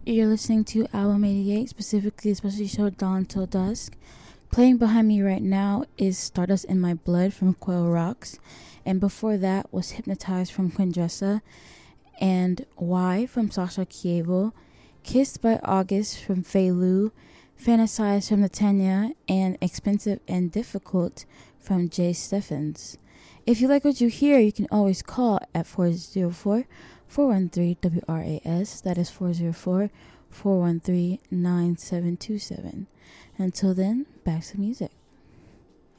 You're listening to Album 88, specifically the special show Dawn Till Dusk. Playing behind me right now is Stardust in My Blood from Quail Rocks. And before that was Hypnotized from Quindressa. And Why from Sasha Kievo. Kissed by August from Fei Lu. Fantasize from Natanya. And Expensive and Difficult from Jay Steffens. If you like what you hear, you can always call at 404-413-WRAS. That is 404-413-9727. Until then, back to music.